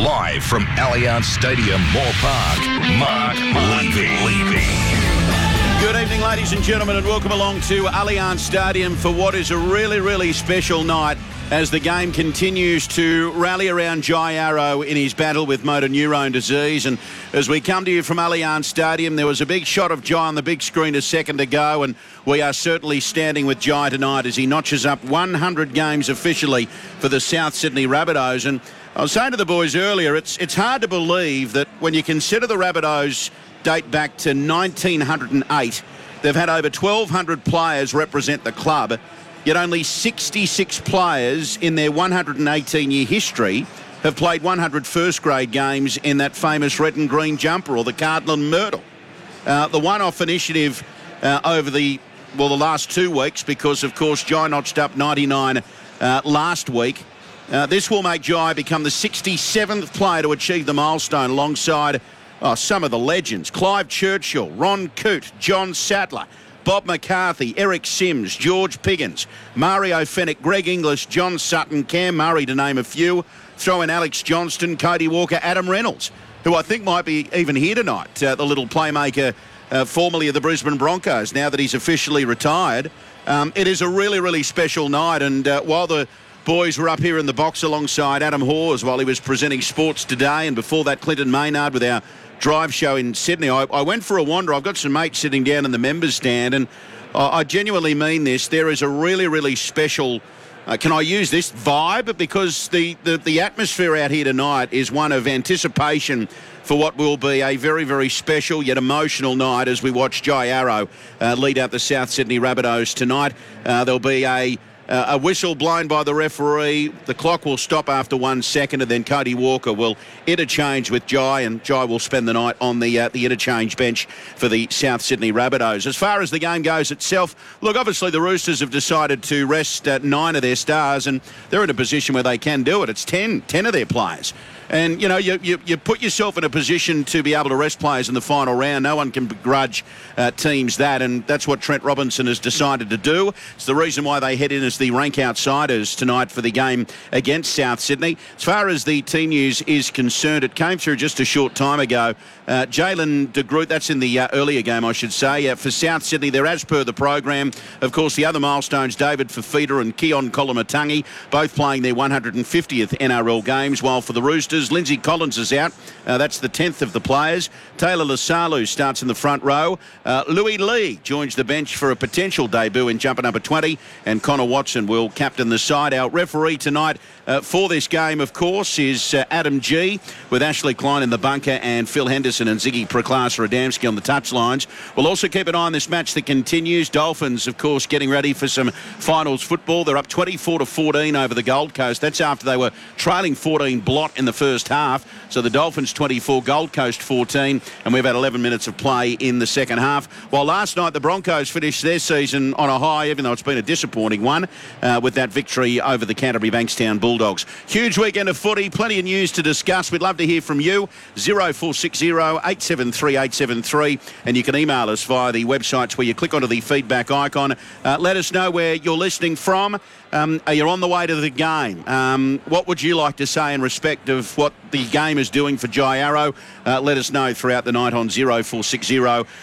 Live from Allianz Stadium, Moore Park, Mark Levy. Good evening, ladies and gentlemen, and welcome along to Allianz Stadium for what is a really, really special night as the game continues to rally around Jai Arrow in his battle with motor neurone disease. And as we come to you from Allianz Stadium, there was a big shot of Jai on the big screen a second ago, and we are certainly standing with Jai tonight as he notches up 100 games officially for the South Sydney Rabbitohs. And I was saying to the boys earlier, it's hard to believe that when you consider the Rabbitohs date back to 1908, they've had over 1,200 players represent the club, yet only 66 players in their 118-year history have played 100 first-grade games in that famous red and green jumper, or the Cardinal and Myrtle. The one-off initiative over the last 2 weeks, because, of course, Jai notched up 99 last week. This will make Jai become the 67th player to achieve the milestone alongside some of the legends: Clive Churchill, Ron Coote, John Sattler, Bob McCarthy, Eric Sims, George Piggins, Mario Fennick, Greg Inglis, John Sutton, Cam Murray, to name a few. Throw in Alex Johnston, Cody Walker, Adam Reynolds, who I think might be even here tonight, the little playmaker formerly of the Brisbane Broncos, now that he's officially retired. It is a really, really special night, and while the boys were up here in the box alongside Adam Hawes while he was presenting Sports Today, and before that Clinton Maynard with our drive show in Sydney, I went for a wander. I've got some mates sitting down in the members stand, and I genuinely mean this. There is a really, really special, can I use this, vibe, because the atmosphere out here tonight is one of anticipation for what will be a very, very special yet emotional night as we watch Jai Arrow lead out the South Sydney Rabbitohs tonight. There'll be a whistle blown by the referee. The clock will stop after 1 second, and then Cody Walker will interchange with Jai, and Jai will spend the night on the interchange bench for the South Sydney Rabbitohs. As far as the game goes itself, look, obviously the Roosters have decided to rest 9 of their stars, and they're in a position where they can do it. It's 10 of their players. And, you know, you put yourself in a position to be able to rest players in the final round. No one can begrudge teams that, and that's what Trent Robinson has decided to do. It's the reason why they head in as the rank outsiders tonight for the game against South Sydney. As far as the team news is concerned, it came through just a short time ago. Jalen de Groot, that's in the earlier game, I should say. For South Sydney, they're as per the program. Of course, the other milestones, David Fafita and Keon Kolomatangi, both playing their 150th NRL games, while for the Roosters, Lindsay Collins is out. That's the 10th of the players. Taylor Lasalu starts in the front row. Louis Lee joins the bench for a potential debut in jumper number 20, and Connor Watson will captain the side. Our referee tonight for this game, of course, is Adam G, with Ashley Klein in the bunker and Phil Henderson and Ziggy Preclass-Radamski on the touchlines. We'll also keep an eye on this match that continues. Dolphins, of course, getting ready for some finals football. They're up 24-14 over the Gold Coast. That's after they were trailing 14 blot in the first half. So the Dolphins 24, Gold Coast 14, and we've had 11 minutes of play in the second half. While last night the Broncos finished their season on a high, even though it's been a disappointing one, with that victory over the Canterbury Bankstown Bulldogs. Huge weekend of footy, plenty of news to discuss. We'd love to hear from you. 0460 873 873, and you can email us via the websites where you click onto the feedback icon. Let us know where you're listening from. Are you on the way to the game? What would you like to say in respect of what the game is doing for Jai Arrow? Let us know throughout the night on 0460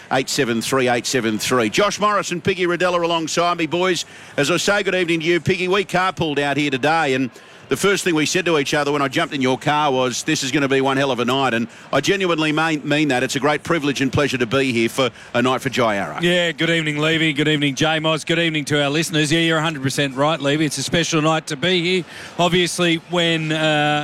873 873. Josh Morris and Piggy Rodella alongside me, boys. As I say good evening to you, Piggy, we carpooled out here today, and the first thing we said to each other when I jumped in your car was, this is going to be one hell of a night, and I genuinely mean that. It's a great privilege and pleasure to be here for a night for Jai Arrow. Yeah, good evening, Levy. Good evening, J-Moz. Good evening to our listeners. Yeah, you're 100% right, Levy. It's a special night to be here. Obviously, when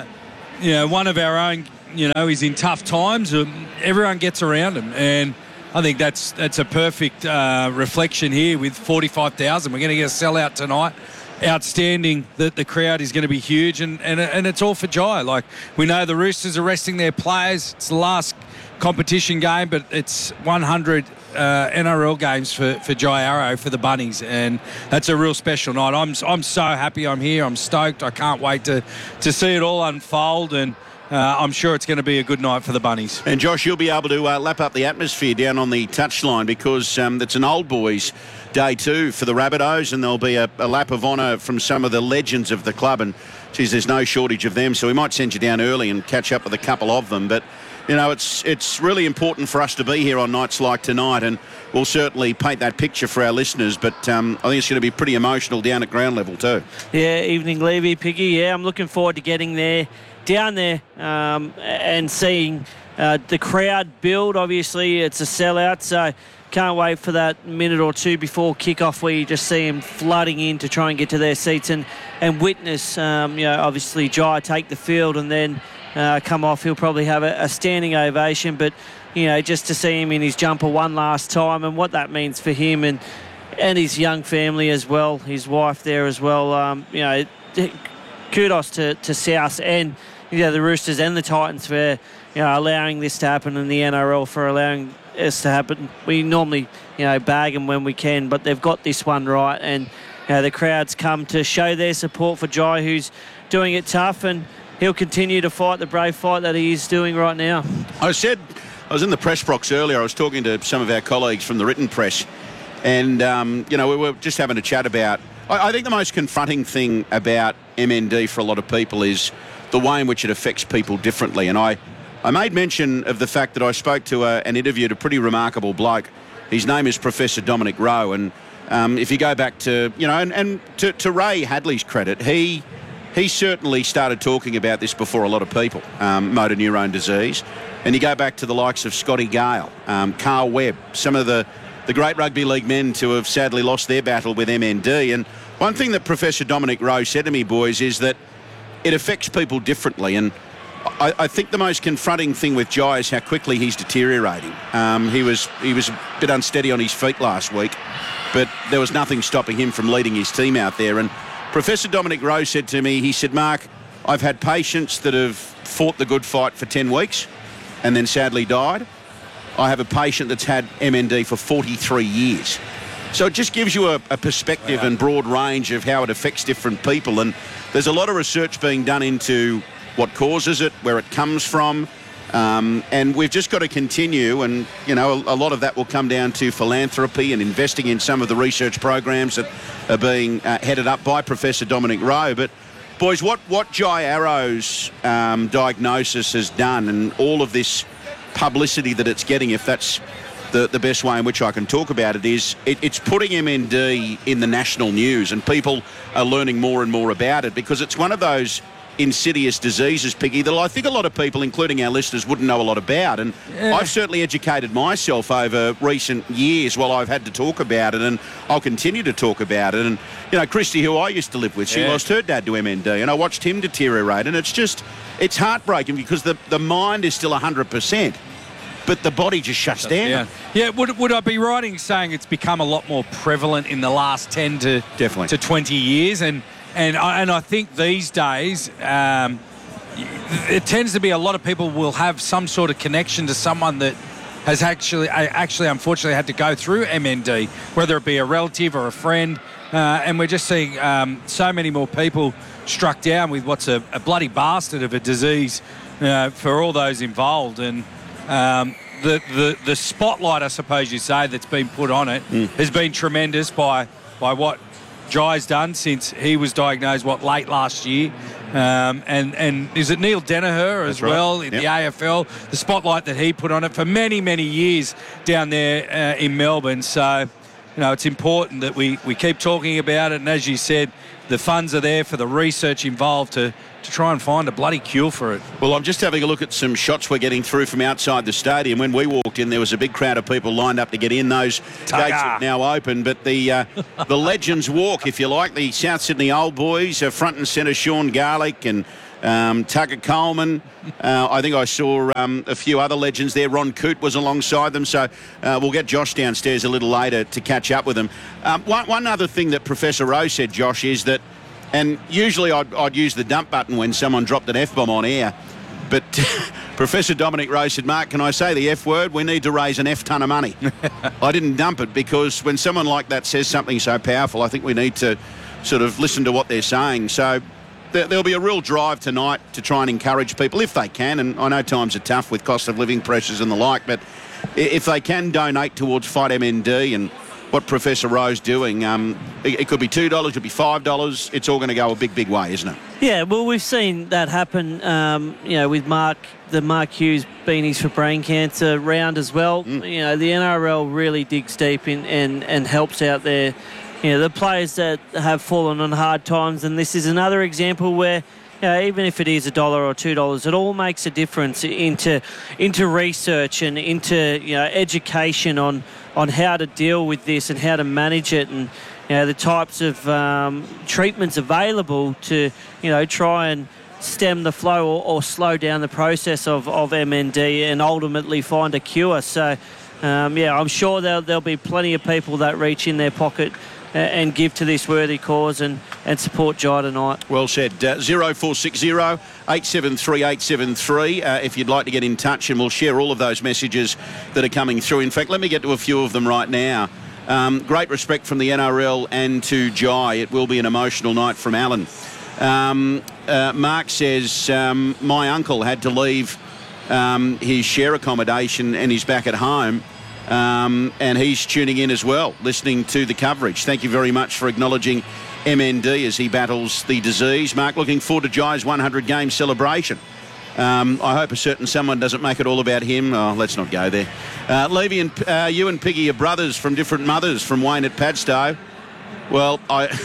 one of our own, is in tough times, everyone gets around him, and I think that's a perfect reflection here with 45,000. We're going to get a sellout tonight. Outstanding. That the crowd is going to be huge, and it's all for Jai. Like, we know the Roosters are resting their players. It's the last competition game, but it's 100 NRL games for Jai Arrow for the Bunnies, and that's a real special night. I'm so happy I'm here. I'm stoked. I can't wait to see it all unfold, and I'm sure it's going to be a good night for the Bunnies. And Josh, you'll be able to lap up the atmosphere down on the touchline because it's an old boys day 2 for the Rabbitohs, and there'll be a lap of honour from some of the legends of the club. And, geez, there's no shortage of them, so we might send you down early and catch up with a couple of them. But, you know, it's really important for us to be here on nights like tonight, and we'll certainly paint that picture for our listeners. But I think it's going to be pretty emotional down at ground level too. Yeah, evening, Levy, Piggy. Yeah, I'm looking forward to getting down there and seeing the crowd build. Obviously, it's a sellout, so can't wait for that minute or two before kickoff where you just see them flooding in to try and get to their seats and witness, obviously Jai take the field and then come off. He'll probably have a standing ovation, but, just to see him in his jumper one last time and what that means for him and his young family as well, his wife there as well. Kudos to South and the Roosters and the Titans for allowing this to happen, and the NRL for allowing this to happen. We normally bag them when we can, but they've got this one right, and the crowds come to show their support for Jai, who's doing it tough, and he'll continue to fight the brave fight that he is doing right now. I was in the press box earlier. I was talking to some of our colleagues from the written press, and we were just having a chat about. I think the most confronting thing about MND for a lot of people is the way in which it affects people differently. And I made mention of the fact that I spoke to and interviewed a pretty remarkable bloke. His name is Professor Dominic Rowe. And if you go back to, to Ray Hadley's credit, he certainly started talking about this before a lot of people, motor neurone disease. And you go back to the likes of Scotty Gale, Carl Webb, some of the great rugby league men to have sadly lost their battle with MND. And one thing that Professor Dominic Rowe said to me, boys, is that it affects people differently. And I think the most confronting thing with Jai is how quickly he's deteriorating. He was a bit unsteady on his feet last week, but there was nothing stopping him from leading his team out there. And Professor Dominic Rowe said to me, he said, Mark, I've had patients that have fought the good fight for 10 weeks and then sadly died. I have a patient that's had MND for 43 years. So it just gives you a perspective and broad range of how it affects different people. And there's a lot of research being done into what causes it, where it comes from. And we've just got to continue. And, a lot of that will come down to philanthropy and investing in some of the research programs that are being headed up by Professor Dominic Rowe. But, boys, what Jai Arrow's diagnosis has done and all of this publicity that it's getting, if that's the best way in which I can talk about it, is it's putting MND in the national news, and people are learning more and more about it because it's one of those insidious diseases, Piggy, that I think a lot of people, including our listeners, wouldn't know a lot about. And I've certainly educated myself over recent years while I've had to talk about it, and I'll continue to talk about it. And, Christy, who I used to live with, she lost her dad to MND, and I watched him deteriorate. And it's heartbreaking because the mind is still 100%. But the body just shuts down. Yeah. Would I be right in saying it's become a lot more prevalent in the last 10 to 20 years? And I think these days it tends to be a lot of people will have some sort of connection to someone that has actually unfortunately had to go through MND, whether it be a relative or a friend. And we're just seeing so many more people struck down with what's a bloody bastard of a disease for all those involved. And the spotlight, I suppose you say, that's been put on it has been tremendous by what Jai's done since he was diagnosed, late last year. And is it Neil Danaher as well in the AFL? The spotlight that he put on it for many, many years down there in Melbourne. So, it's important that we keep talking about it. And as you said, the funds are there for the research involved to try and find a bloody cure for it. Well, I'm just having a look at some shots we're getting through from outside the stadium. When we walked in, there was a big crowd of people lined up to get in. Those gates are now open, but the Legends Walk, if you like, the South Sydney Old Boys, front and centre Sean Garlick and Tucker Coleman. I think I saw a few other legends there. Ron Coote was alongside them, so we'll get Josh downstairs a little later to catch up with him. One other thing that Professor Rowe said, Josh, is that, and usually I'd use the dump button when someone dropped an F-bomb on air, but Professor Dominic Rowe said, Mark, can I say the F word? We need to raise an F ton of money. I didn't dump it because when someone like that says something so powerful, I think we need to sort of listen to what they're saying. So there'll be a real drive tonight to try and encourage people, if they can, and I know times are tough with cost of living pressures and the like, but if they can donate towards Fight MND and what Professor Rowe's doing, it could be $2, it could be $5. It's all going to go a big, big way, isn't it? Yeah, well, we've seen that happen, with the Mark Hughes Beanies for Brain Cancer round as well. The NRL really digs deep in and helps out there. The players that have fallen on hard times, and this is another example where even if it is $1 or $2, it all makes a difference into research and into education on how to deal with this and how to manage it, and the types of treatments available to try and stem the flow or slow down the process of MND and ultimately find a cure. So I'm sure there'll be plenty of people that reach in their pocket and give to this worthy cause and support Jai tonight. Well said. 0460 873 873 if you'd like to get in touch, and we'll share all of those messages that are coming through. In fact, let me get to a few of them right now. Great respect from the NRL and to Jai. It will be an emotional night from Alan. Mark says, my uncle had to leave his share accommodation and he's back at home. And he's tuning in as well, listening to the coverage. Thank you very much for acknowledging MND as he battles the disease. Mark, looking forward to Jai's 100-game celebration. I hope a certain someone doesn't make it all about him. Oh, let's not go there. Levy, and you and Piggy are brothers from different mothers from Wayne at Padstow. Well,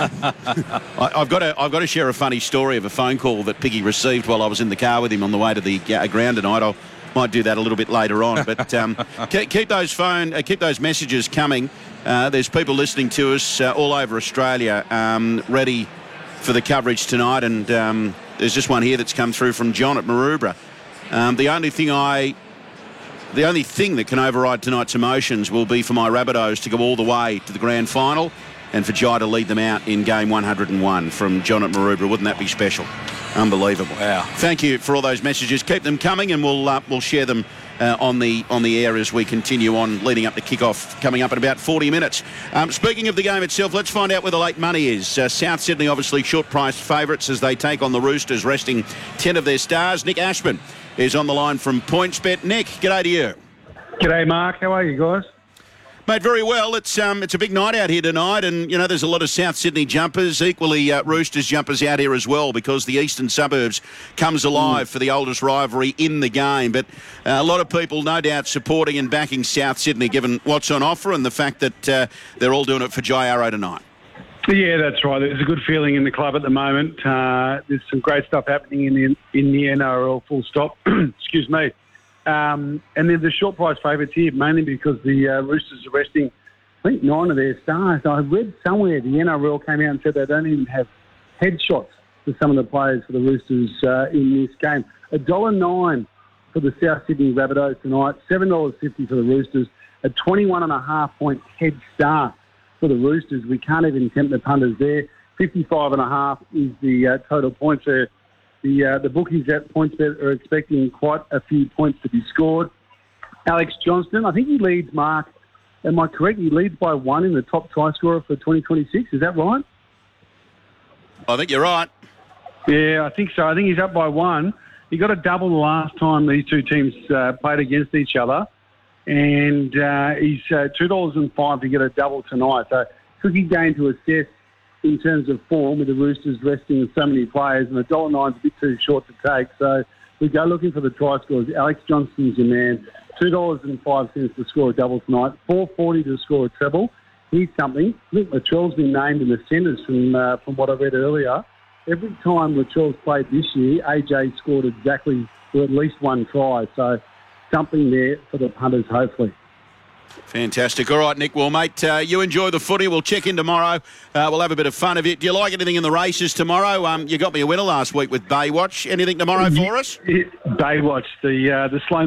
I've got to share a funny story of a phone call that Piggy received while I was in the car with him on the way to the ground tonight. Might do that a little bit later on, but keep those messages coming. There's people listening to us all over Australia, ready for the coverage tonight, and there's just one here that's come through from John at Maroubra. The only thing that can override tonight's emotions will be for my Rabbitohs to go all the way to the grand final, and for Jai to lead them out in game 101. From John at Maroubra. Wouldn't that be special? Unbelievable. Wow. Thank you for all those messages. Keep them coming, and we'll share them on the air as we continue on leading up to kick-off coming up in about 40 minutes. Speaking of the game itself, let's find out where the late money is. South Sydney obviously short-priced favourites as they take on the Roosters, resting 10 of their stars. Nick Ashman is on the line from PointsBet. Nick, g'day to you. G'day, Mark. How are you guys? Mate, very well. It's a big night out here tonight, and there's a lot of South Sydney jumpers, equally Roosters jumpers out here as well, because the eastern suburbs comes alive for the oldest rivalry in the game. But a lot of people, no doubt, supporting and backing South Sydney, given what's on offer and the fact that they're all doing it for Jai Arrow tonight. Yeah, that's right. There's a good feeling in the club at the moment. There's some great stuff happening in the NRL. Full stop. Excuse me. And they're the short price favourites here, mainly because the Roosters are resting, I think, 9 of their stars. I read somewhere the NRL came out and said they don't even have headshots for some of the players for the Roosters in this game. $1.09 for the South Sydney Rabbitohs tonight, $7.50 for the Roosters, a 21.5-point head start for the Roosters. We can't even tempt the punters there. 55.5 is the total points there. The bookies at PointsBet are expecting quite a few points to be scored. Alex Johnston, I think he leads, Mark. Am I correct? He leads by 1 in the top try scorer for 2026. Is that right? I think you're right. Yeah, I think so. I think he's up by 1. He got a double the last time these two teams played against each other. And he's $2.05 to get a double tonight. So tricky game to assess in terms of form, with the Roosters resting so many players, and $1.09 is a bit too short to take. So we go looking for the try scores. Alex Johnston's your man. $2.05 to score a double tonight. $4.40 to score a treble. Here's something. I think Latrell's been named in the centres from what I read earlier. Every time Latrell's played this year, AJ scored exactly, or at least one try. So something there for the punters, hopefully. Fantastic. All right, Nick. Well, mate, you enjoy the footy. We'll check in tomorrow. We'll have a bit of fun of it. Do you like anything in the races tomorrow? You got me a winner last week with Baywatch. Anything tomorrow for us? Baywatch, the slow